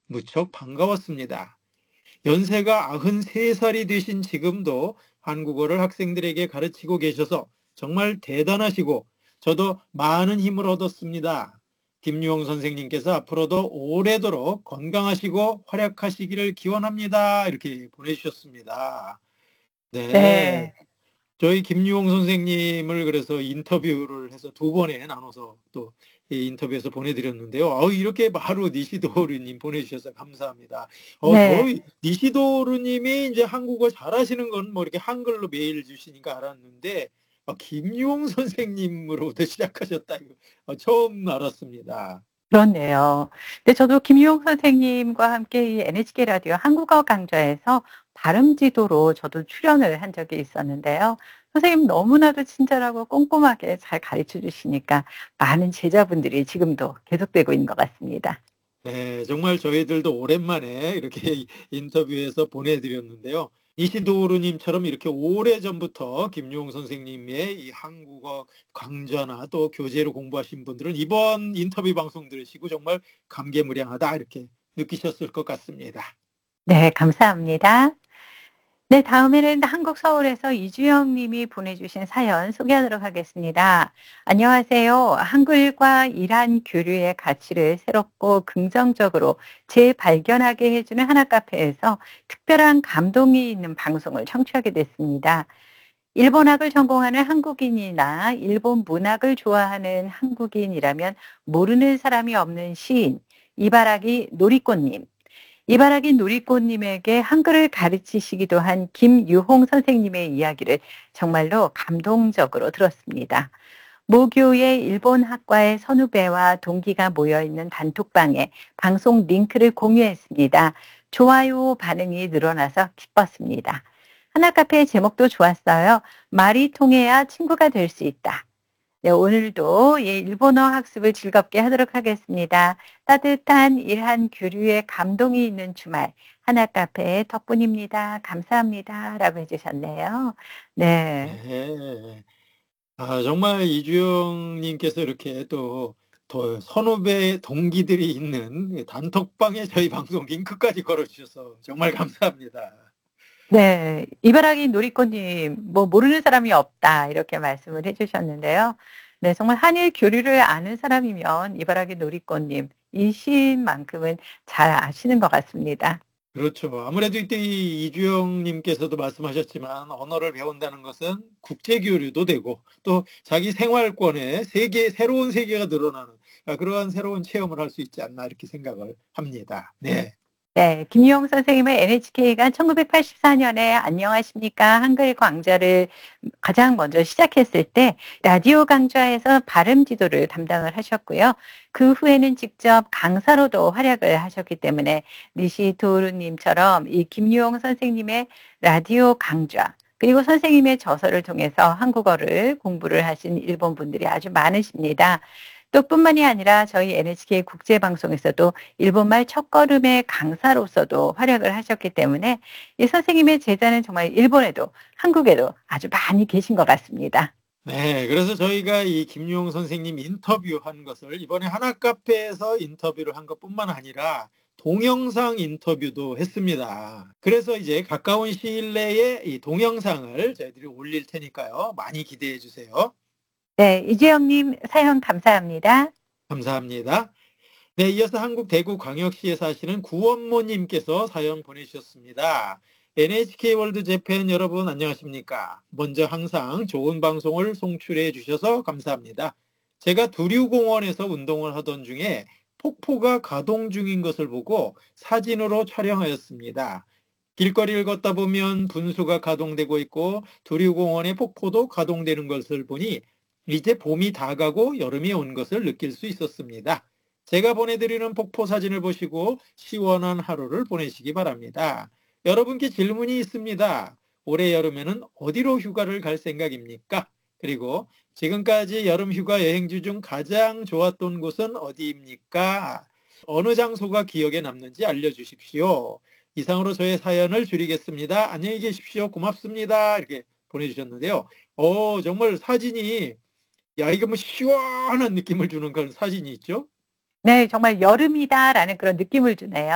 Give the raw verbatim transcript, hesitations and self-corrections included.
무척 반가웠습니다. 연세가 아흔세 살이 되신 지금도 한국어를 학생들에게 가르치고 계셔서 정말 대단하시고 저도 많은 힘을 얻었습니다. 김유홍 선생님께서 앞으로도 오래도록 건강하시고 활약하시기를 기원합니다. 이렇게 보내주셨습니다. 네. 네. 저희 김유홍 선생님을 그래서 인터뷰를 해서 두 번에 나눠서 또 이 인터뷰에서 보내드렸는데요. 어, 이렇게 바로 니시도르님 보내주셔서 감사합니다. 어, 저 네. 니시도르님이 이제 한국어 잘하시는 건 뭐 이렇게 한글로 메일 주시니까 알았는데 어, 김유홍 선생님으로부터 시작하셨다 이거 어, 처음 알았습니다. 그렇네요. 근데 저도 김유홍 선생님과 함께 이 엔에이치케이 라디오 한국어 강좌에서 발음 지도로 저도 출연을 한 적이 있었는데요. 선생님 너무나도 친절하고 꼼꼼하게 잘 가르쳐 주시니까 많은 제자분들이 지금도 계속되고 있는 것 같습니다. 네, 정말 저희들도 오랜만에 이렇게 인터뷰해서 보내드렸는데요. 이시도르님처럼 이렇게 오래전부터 김용 선생님의 이 한국어 강좌나 또 교재로 공부하신 분들은 이번 인터뷰 방송 들으시고 정말 감개무량하다 이렇게 느끼셨을 것 같습니다. 네, 감사합니다. 네, 다음에는 한국 서울에서 이주영 님이 보내주신 사연 소개하도록 하겠습니다. 안녕하세요. 한글과 이란 교류의 가치를 새롭고 긍정적으로 재발견하게 해주는 하나 카페에서 특별한 감동이 있는 방송을 청취하게 됐습니다. 일본학을 전공하는 한국인이나 일본 문학을 좋아하는 한국인이라면 모르는 사람이 없는 시인, 이바라기 노리꽃님. 이바라기 누리꽃님에게 한글을 가르치시기도 한 김유홍 선생님의 이야기를 정말로 감동적으로 들었습니다. 모교의 일본 학과의 선후배와 동기가 모여있는 단톡방에 방송 링크를 공유했습니다. 좋아요 반응이 늘어나서 기뻤습니다. 하나카페의 제목도 좋았어요. 말이 통해야 친구가 될 수 있다. 네, 오늘도 예, 일본어 학습을 즐겁게 하도록 하겠습니다. 따뜻한 일한 교류에 감동이 있는 주말 하나 카페 덕분입니다. 감사합니다. 라고 해주셨네요. 네. 네. 아, 정말 이주영님께서 이렇게 또, 더 선후배 동기들이 있는 단톡방에 저희 방송 링크까지 걸어주셔서 정말 감사합니다. 네. 이바라기 놀이꽃님, 뭐, 모르는 사람이 없다. 이렇게 말씀을 해주셨는데요. 네, 정말 한일 교류를 아는 사람이면 이바라기 놀이꽃님, 이 시인만큼은 잘 아시는 것 같습니다. 그렇죠. 아무래도 이때 이 이주영님께서도 말씀하셨지만 언어를 배운다는 것은 국제 교류도 되고 또 자기 생활권에 세계, 새로운 세계가 늘어나는 아, 그러한 새로운 체험을 할 수 있지 않나 이렇게 생각을 합니다. 네. 네, 김유홍 선생님은 엔에이치케이가 천구백팔십사 년에 안녕하십니까 한글 강좌를 가장 먼저 시작했을 때 라디오 강좌에서 발음 지도를 담당을 하셨고요. 그 후에는 직접 강사로도 활약을 하셨기 때문에 니시도루님처럼 이 김유홍 선생님의 라디오 강좌 그리고 선생님의 저서를 통해서 한국어를 공부를 하신 일본 분들이 아주 많으십니다. 또 뿐만이 아니라 저희 엔에이치케이 국제방송에서도 일본말 첫걸음의 강사로서도 활약을 하셨기 때문에 이 선생님의 제자는 정말 일본에도 한국에도 아주 많이 계신 것 같습니다. 네, 그래서 저희가 이 김용 선생님 인터뷰한 것을 이번에 하나카페에서 인터뷰를 한 것뿐만 아니라 동영상 인터뷰도 했습니다. 그래서 이제 가까운 시일 내에 이 동영상을 저희들이 올릴 테니까요. 많이 기대해 주세요. 네, 이재영님 사연 감사합니다. 감사합니다. 네, 이어서 한국 대구광역시에 사시는 구원모님께서 사연 보내주셨습니다. 엔에이치케이 월드 재팬 여러분 안녕하십니까? 먼저 항상 좋은 방송을 송출해 주셔서 감사합니다. 제가 두류공원에서 운동을 하던 중에 폭포가 가동 중인 것을 보고 사진으로 촬영하였습니다. 길거리를 걷다 보면 분수가 가동되고 있고 두류공원의 폭포도 가동되는 것을 보니 이제 봄이 다가고 여름이 온 것을 느낄 수 있었습니다. 제가 보내드리는 폭포 사진을 보시고 시원한 하루를 보내시기 바랍니다. 여러분께 질문이 있습니다. 올해 여름에는 어디로 휴가를 갈 생각입니까? 그리고 지금까지 여름 휴가 여행지 중 가장 좋았던 곳은 어디입니까? 어느 장소가 기억에 남는지 알려주십시오. 이상으로 저의 사연을 줄이겠습니다. 안녕히 계십시오. 고맙습니다. 이렇게 보내주셨는데요. 어, 정말 사진이 야, 이게 뭐 시원한 느낌을 주는 그런 사진이 있죠? 네, 정말 여름이다라는 그런 느낌을 주네요.